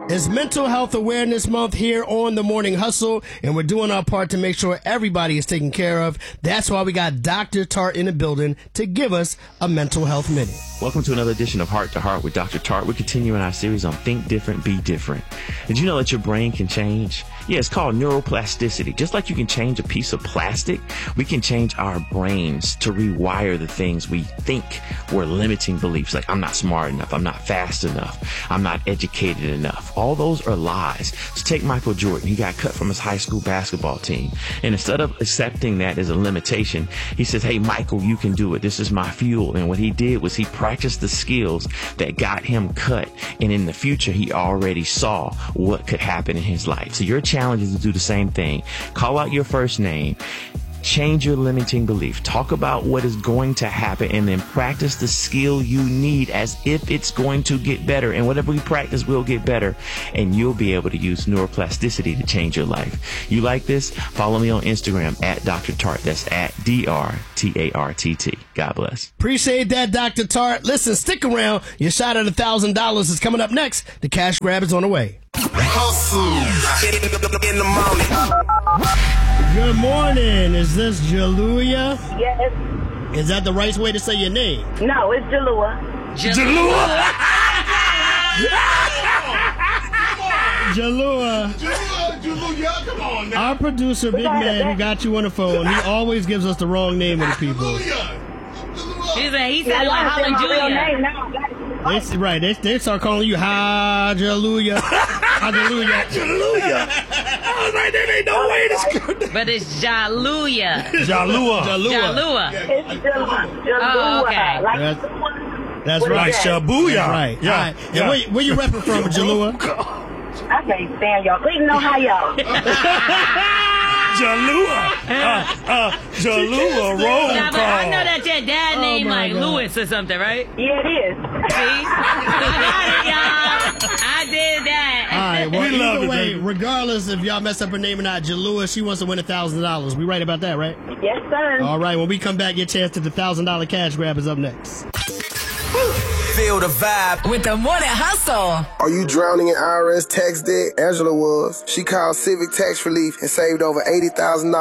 It's Mental Health Awareness Month here on The Morning Hustle, and we're doing our part to make sure everybody is taken care of. That's why we got Dr. Tart in the building to give us a mental health minute. Welcome to another edition of Heart to Heart with Dr. Tart. We're continuing our series on Think Different, Be Different. Did you know that your brain can change? Yeah, it's called neuroplasticity. Just like you can change a piece of plastic, we can change our brains to rewire the things we think were limiting beliefs. Like, I'm not smart enough, I'm not fast enough, I'm not educated enough. All those are lies. So take Michael Jordan. He got cut from his high school basketball team. And instead of accepting that as a limitation, he says, hey, Michael, you can do it. This is my fuel. And what he did was he practiced the skills that got him cut. And in the future, he already saw what could happen in his life. So your challenge is to do the same thing. Call out your first name. Change your limiting belief. Talk about what is going to happen and then practice the skill you need as if it's going to get better. And whatever we practice will get better. And you'll be able to use neuroplasticity to change your life. You like this? Follow me on Instagram at Dr. Tart. That's at DrTartt. God bless. Appreciate that, Dr. Tart. Listen, stick around. Your shot at $1,000 is coming up next. The cash grab is on the way. Hustle in the morning. Good morning. Is this Jaluya? Yes. Is that the right way to say your name? No, it's Jalua. Jalua, come on now. our producer, Big Man, who got you on the phone, he always gives us the wrong name of the people. He said like Hallelujah. They start calling you Hallelujah. Hallelujah. I was like, there ain't no way this could. But it's Jaluya. Jalua. Jalua. It's Jalua. Oh, okay. That's right. Shabuya. That's right. Yeah. All right. And where you repping from, Jalua? I can't stand y'all. Cleveland, Ohio. Jalua roll Nah, but I know call. that your dad named my like God. Lewis or something, right? Yeah, it is. See? I got it, y'all. I did that. All right. Well, We love either it, way, baby. regardless if y'all mess up her name or not, Jalua, she wants to win $1,000. We right about that, right? Yes, sir. All right. When we come back, your chance to the $1,000 cash grab is up next. Feel the vibe. With the Morning Hustle. Are you drowning in IRS tax debt? Angela was. She called Civic Tax Relief and saved over $80,000.